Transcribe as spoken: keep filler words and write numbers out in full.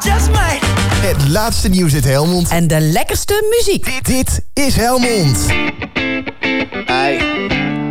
just might. Het laatste nieuws uit Helmond. En de lekkerste muziek. Dit, dit is Helmond. Hey.